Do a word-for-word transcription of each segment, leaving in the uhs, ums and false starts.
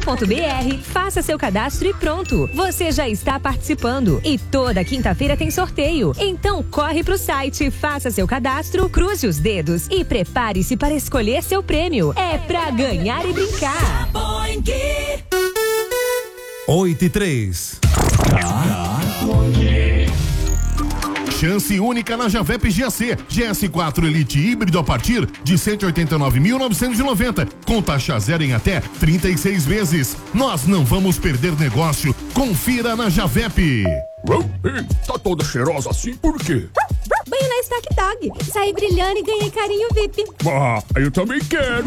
ponto b r, faça seu cadastro e pronto. Você já está participando. E toda quinta-feira tem sorteio. Então corre pro site, faça seu cadastro, cruze os dedos e prepare-se para escolher seu prêmio. É pra ganhar e brincar. oito e três. Chance única na Javep G A C. G S quatro Elite híbrido a partir de cento e oitenta e nove mil novecentos e noventa, com taxa zero em até trinta e seis vezes. Nós não vamos perder negócio. Confira na Javep. Tá toda cheirosa assim por quê? Banho na Stock Dog. Saí brilhando e ganhei carinho V I P. Ah, eu também quero.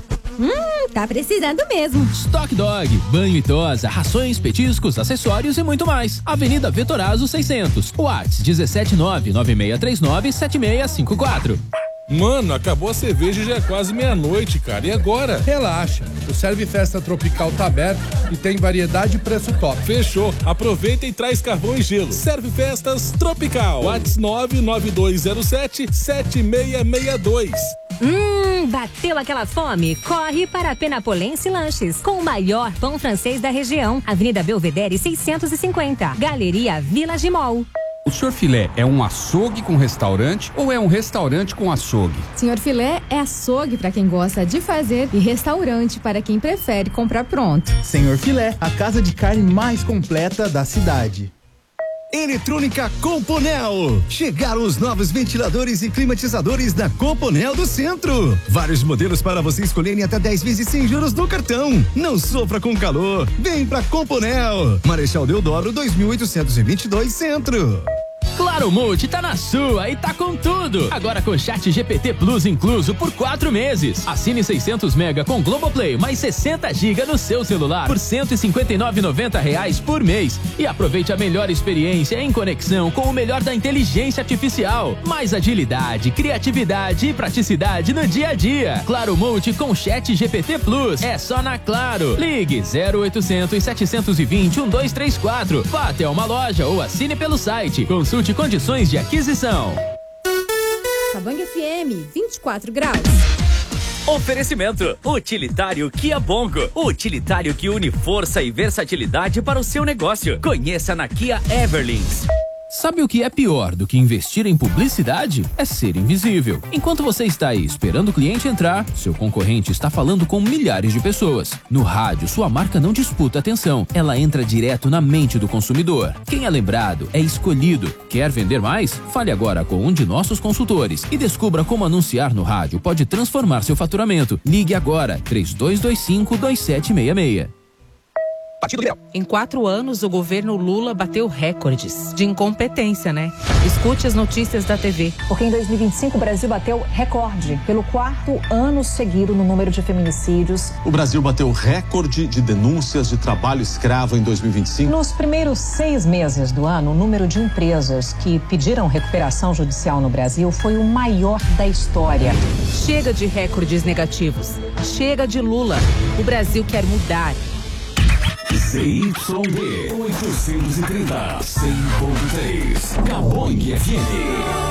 Hum, tá precisando mesmo. Stock Dog, banho e tosa, rações, petiscos, acessórios e muito mais. Avenida Vetorazo seiscentos. WhatsApp um sete nove nove seis três nove sete seis cinco quatro. Mano, acabou a cerveja e já é quase meia-noite, cara. E agora? Relaxa, o Serve Festa Tropical tá aberto e tem variedade e preço top. Fechou. Aproveita e traz carvão e gelo. Serve Festas Tropical. WhatsApp nove nove dois zero sete sete seis seis dois. Hum, bateu aquela fome? Corre para a Penapolense Lanches, com o maior pão francês da região. Avenida Belvedere seiscentos e cinquenta, Galeria Village Mall. O senhor Filé é um açougue com restaurante ou é um restaurante com açougue? Senhor Filé é açougue para quem gosta de fazer e restaurante para quem prefere comprar pronto. Senhor Filé, a casa de carne mais completa da cidade. Eletrônica Componel. Chegaram os novos ventiladores e climatizadores da Componel do Centro. Vários modelos para você escolher em até dez vezes sem juros no cartão. Não sofra com calor. Vem pra Componel. Marechal Deodoro dois mil oitocentos e vinte e dois Centro. Claro Multi tá na sua e tá com tudo. Agora com Chat G P T Plus incluso por quatro meses. Assine seiscentos mega com Globoplay mais sessenta gigas no seu celular por cento e cinquenta e nove reais e noventa centavos por mês. E aproveite a melhor experiência em conexão com o melhor da inteligência artificial. Mais agilidade, criatividade e praticidade no dia a dia. Claro Multi com Chat G P T Plus. É só na Claro. Ligue zero oitocentos, setecentos e vinte, um dois três quatro. Vá até uma loja ou assine pelo site. Consulte condições de aquisição. Cabangue F M, vinte e quatro graus. Oferecimento, Utilitário Kia Bongo, o utilitário que une força e versatilidade para o seu negócio. Conheça na Kia Everlings. Sabe o que é pior do que investir em publicidade? É ser invisível. Enquanto você está aí esperando o cliente entrar, seu concorrente está falando com milhares de pessoas. No rádio, sua marca não disputa atenção, ela entra direto na mente do consumidor. Quem é lembrado é escolhido. Quer vender mais? Fale agora com um de nossos consultores e descubra como anunciar no rádio pode transformar seu faturamento. Ligue agora, três dois dois cinco, dois sete seis seis. Em quatro anos, o governo Lula bateu recordes de incompetência, né? Escute as notícias da T V. Porque em dois mil e vinte e cinco o Brasil bateu recorde pelo quarto ano seguido no número de feminicídios. O Brasil bateu recorde de denúncias de trabalho escravo em dois mil e vinte e cinco. Nos primeiros seis meses do ano, o número de empresas que pediram recuperação judicial no Brasil foi o maior da história. Chega de recordes negativos. Chega de Lula. O Brasil quer mudar. C Y D oitocentos e trinta, cem ponto três, Cabangue F M.